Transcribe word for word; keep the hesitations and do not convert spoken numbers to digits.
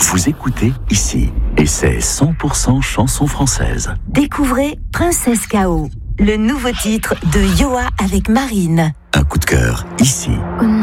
Vous écoutez ici, et c'est cent pour cent chanson française. Découvrez Princesse K O, le nouveau titre de Yoa avec Marine. Un coup de cœur ici.